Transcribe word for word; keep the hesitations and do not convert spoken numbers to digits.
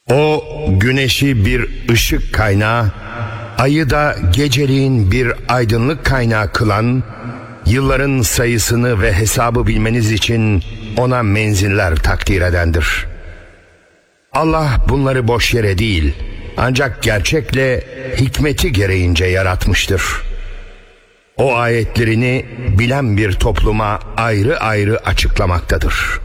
O güneşi bir ışık kaynağı, ayı da geceliğin bir aydınlık kaynağı kılan, yılların sayısını ve hesabı bilmeniz için ona menziller takdir edendir. Allah bunları boş yere değil, ancak gerçekle hikmeti gereğince yaratmıştır. O ayetlerini bilen bir topluma ayrı ayrı açıklamaktadır.